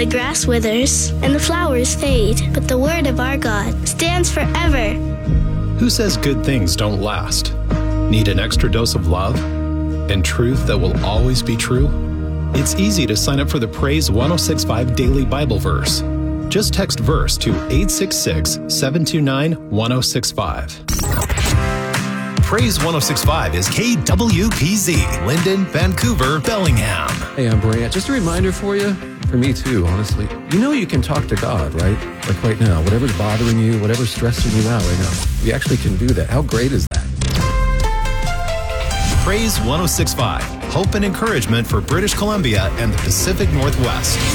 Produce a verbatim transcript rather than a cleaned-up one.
The grass withers and the flowers fade, but the word of our God stands forever. Who says good things don't last? Need an extra dose of love and truth that will always be true? It's easy to sign up for the Praise one oh six point five Daily Bible Verse. Just text verse to eight six six, seven two nine, one oh six five. Praise one oh six point five is K W P Z, Linden, Vancouver, Bellingham. Hey, I'm Brant. Just a reminder for you, for me too, honestly. You know you can talk to God, right? Like right now, whatever's bothering you, whatever's stressing you out right now, you actually can do that. How great is that? Praise one oh six point five, hope and encouragement for British Columbia and the Pacific Northwest.